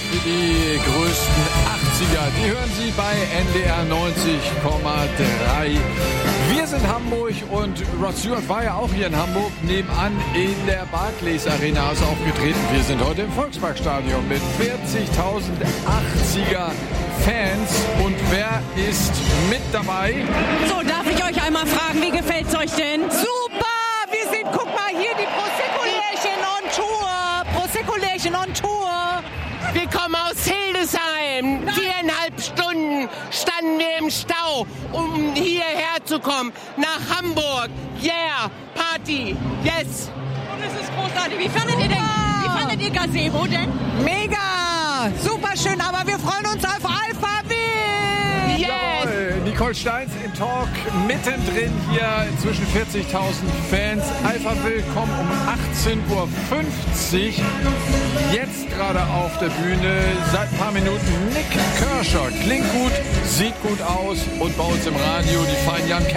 für die größten 80er. Die hören Sie bei NDR 90,3. Wir sind Hamburg und Rod Stewart war ja auch hier in Hamburg, nebenan in der Barclays Arena ist aufgetreten. Wir sind heute im Volksparkstadion mit 40.000 80er Fans. Und wer ist mit dabei? So, darf ich euch einmal fragen, wie gefällt's euch denn? Super! Wir sind, guck mal, hier die Prosecco-Lärchen on Tour. Prosecco-Lärchen on Tour. Wir kommen aus Hildesheim. 4,5 Stunden standen wir im Stau, um hierher zu kommen. Nach Hamburg. Yeah, Party. Yes. Das ist großartig. Wie fandet ihr Gazebo denn? Mega! Super schön, aber wir freuen uns auf Alphaville. Yes. Jawohl, Nicole Steins im Talk mittendrin hier zwischen 40.000 Fans. Alphaville kommt um 18.50 Uhr. Jetzt gerade auf der Bühne, seit ein paar Minuten Nick Kershaw. Klingt gut, sieht gut aus und bei uns im Radio die feinen Jan